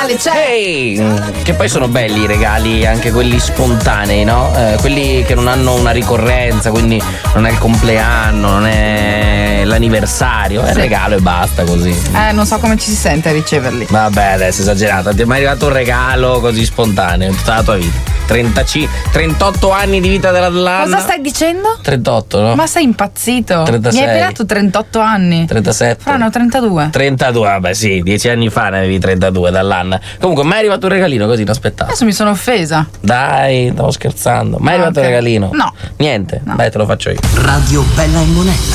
Natale c'è! Ehi! Che poi sono belli i regali, anche quelli spontanei, no? Quelli che non hanno una ricorrenza, quindi non è il compleanno, non è l'anniversario, è il regalo e basta così. Non so come ci si sente a riceverli. Vabbè, adesso è esagerato. Ti è mai arrivato un regalo così spontaneo in tutta la tua vita? 38 anni di vita della Lanna. Cosa stai dicendo? 38, no? Ma sei impazzito? 36. Mi hai appena dato 38 anni. 37. Fra, no, 32. 32, vabbè sì, 10 anni fa ne avevi 32 dall'Anna. Comunque, mai è arrivato un regalino così inaspettato? Adesso mi sono offesa. Dai, stavo scherzando. Mai è arrivato un regalino? No. Niente? No. Dai, te lo faccio io. Radio Bella e Monella.